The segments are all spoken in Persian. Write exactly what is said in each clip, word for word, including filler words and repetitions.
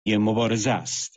مبارزه است.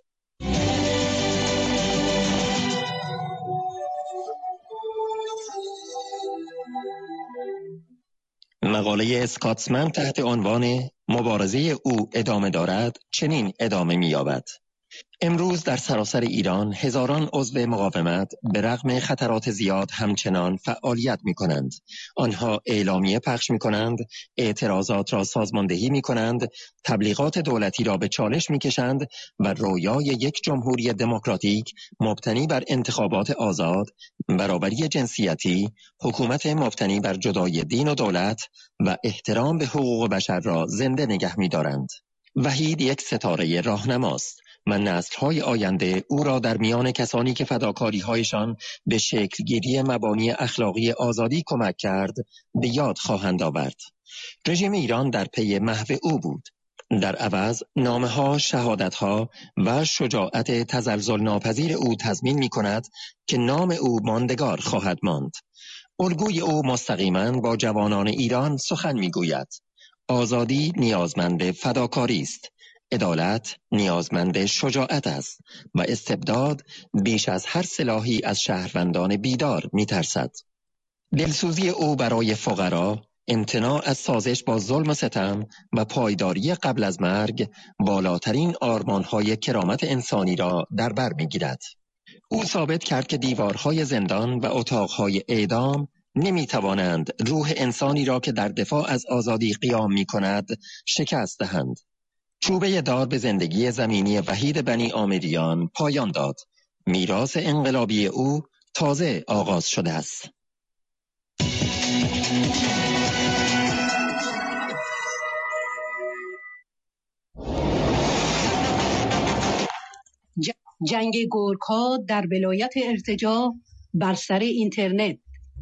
مقاله اسکاتسمن تحت عنوان مبارزه او ادامه دارد چنین ادامه می‌یابد. امروز در سراسر ایران هزاران عضو مقاومت به رغم خطرات زیاد همچنان فعالیت می کنند. آنها اعلامیه پخش می کنند، اعتراضات را سازماندهی می کنند، تبلیغات دولتی را به چالش می کشند و رویای یک جمهوری دموکراتیک مبتنی بر انتخابات آزاد، برابری جنسیتی، حکومت مبتنی بر جدای دین و دولت و احترام به حقوق بشر را زنده نگه می دارند. وحید یک ستاره راهنماست و نسل‌های آینده او را در میان کسانی که فداکاری‌هایشان به شکلگیری مبانی اخلاقی آزادی کمک کرد به یاد خواهند آورد. رژیم ایران در پی محو او بود. در عوض نامه‌ها، شهادت‌ها و شجاعت تزلزل ناپذیر او تضمین می‌کند که نام او ماندگار خواهد ماند. الگوی او مستقیما با جوانان ایران سخن می‌گوید. آزادی نیازمند فداکاری است. عدالت نیازمند شجاعت است و استبداد بیش از هر سلاحی از شهروندان بیدار می‌ترسد. دلسوزی او برای فقرا، امتناع از سازش با ظلم و ستم و پایداری قبل از مرگ بالاترین آرمان‌های کرامت انسانی را در بر می‌گیرد. او ثابت کرد که دیوارهای زندان و اتاقهای اعدام نمی‌توانند روح انسانی را که در دفاع از آزادی قیام می‌کند شکست دهند. چوبه دار به زندگی زمینی وحید بنی آمریان پایان داد. میراث انقلابی او تازه آغاز شده است. جنگ گورکا در ولایت ارتجاع بر سر اینترنت.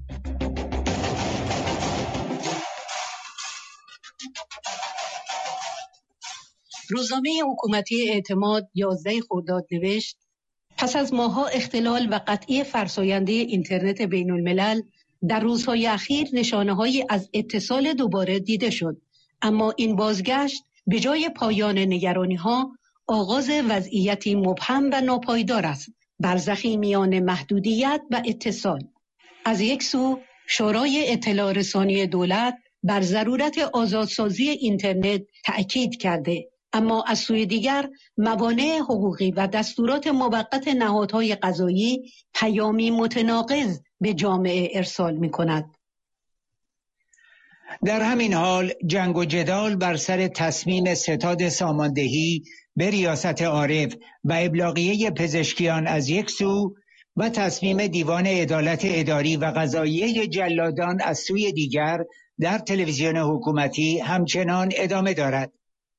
روزنامه حکومتی اعتماد یازده خرداد نوشت: پس از ماه‌ها اختلال و قطعی فرساینده اینترنت بین الملل در روزهای اخیر نشانه‌هایی از اتصال دوباره دیده شد، اما این بازگشت به جای پایان نگرانی‌ها آغاز وضعیتی مبهم و ناپایدار است، برزخی میان محدودیت و اتصال. از یک سو شورای اطلاع رسانی دولت بر ضرورت آزادسازی اینترنت تأکید کرده، اما از سوی دیگر موانع حقوقی و دستورات موقت نهادهای قضایی پیامی متناقض به جامعه ارسال می‌کند. در همین حال جنگ و جدال بر سر تصمیم ستاد ساماندهی به ریاست عارف و ابلاغیه پزشکیان از یک سو و تصمیم دیوان عدالت اداری و قضاییه جلادان از سوی دیگر در تلویزیون حکومتی همچنان ادامه دارد.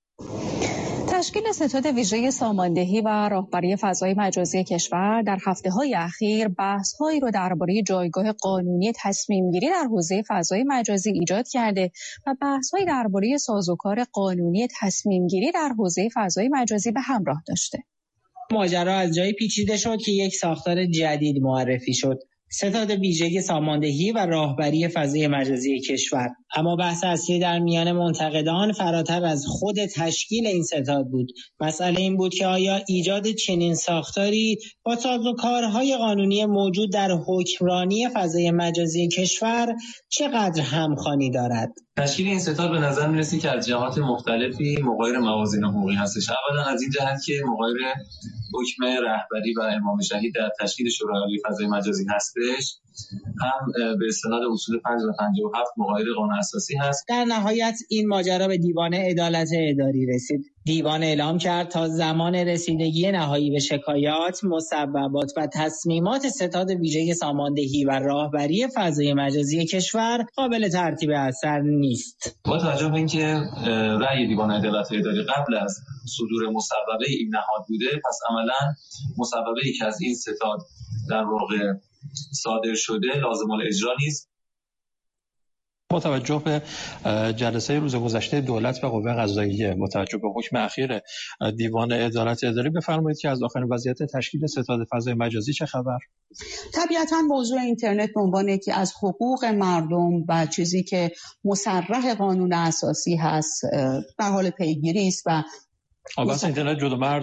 تشکیل ستاد ویژه ساماندهی و راهبری فضای مجازی کشور در هفته‌های اخیر بحث‌هایی را درباره جایگاه قانونی تصمیم‌گیری در حوزه فضای مجازی ایجاد کرده و بحث‌هایی درباره سازوکار قانونی تصمیم‌گیری در حوزه فضای مجازی به همراه داشته. ماجرا از جایی پیچیده شد که یک ساختار جدید معرفی شد: ستاد ویژه ساماندهی و راهبری فضای مجازی کشور. اما بحث اصلی در میان منتقدان فراتر از خود تشکیل این ستاد بود. مسئله این بود که آیا ایجاد چنین ساختاری با سازوکارهای قانونی موجود در حکمرانی فضای مجازی کشور چقدر همخوانی دارد؟ تشکیل این ستاد به نظر می‌رسید که از جهات مختلفی مغایر موازین حقوقی هستش. اولا از این جهت که مغایر حکم رهبری و امام شهید در تشکیل شورای فضای مجازی هستش، هم به استناد اصول پنج و پنجاه و هفت مغایر قانون اساسی هست. در نهایت این ماجرا به دیوان عدالت اداری رسید. دیوان اعلام کرد تا زمان رسیدگی نهایی به شکایات، مصوبات و تصمیمات ستاد ویژه ساماندهی و راهبری فضای مجازی کشور قابل ترتیب اثر نیست. با توجه به اینکه رأی دیوان عدالت اداری قبل از صدور مصوبه این نهاد بوده، پس عملاً مصوبه‌ای که از این ستاد در واقع صادر شده لازم الاجرا نیست. با توجه به جلسه روز گذشته دولت و قوه قضاییه، با توجه به حکم اخیر دیوان عدالت اداری، بفرمایید که از آخرین وضعیت تشکیل ستاد فضای مجازی چه خبر؟ طبیعتاً موضوع اینترنت به عنوان یکی از حقوق مردم و چیزی که مصرح قانون اساسی هست در حال پیگیری است و بس اینترنت جدا مرز